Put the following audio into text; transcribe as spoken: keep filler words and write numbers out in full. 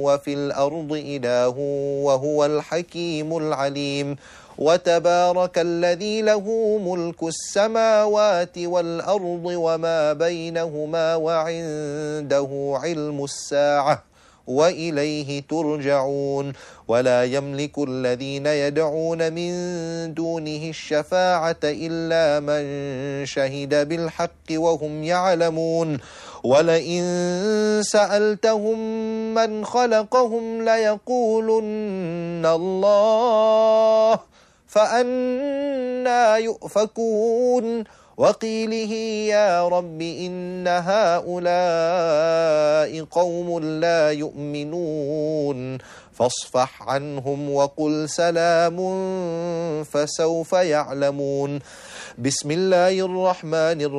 وفي الأرض إله وهو الحكيم العليم وتبارك الذي له ملك السماوات والأرض وما بينهما وعنده علم الساعة وإليه ترجعون ولا يملك الذين يدعون من دونه الشفاعة إلا من شهد بالحق وهم يعلمون ولئن سألتهم من خلقهم ليقولن الله فأنى يؤفكون وقيله يا رب إن هؤلاء قوم لا يؤمنون فاصفح عنهم وقل سلام فسوف يعلمون بسم الله الرحمن الرحيم